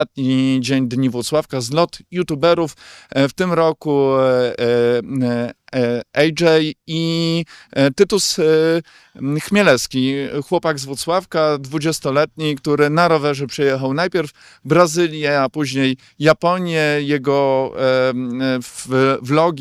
ostatni dzień Dni Włocławka, zlot youtuberów. W tym roku AJ i Tytus Chmielewski, chłopak z Włocławka, 20-letni, który na rowerze przyjechał najpierw Brazylię, a później Japonię. Jego vlogi